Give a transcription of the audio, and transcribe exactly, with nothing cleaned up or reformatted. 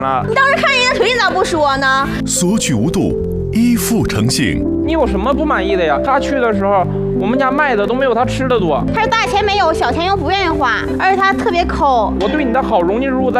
了。 你当时看人家腿，你咋不说呢？ 索取无度，依附成性。 你有什么不满意的呀？他去的时候，我们家卖的都没有他吃的多。 他是大钱没有，小钱又不愿意花，而且他特别抠。 我对你的好融进入在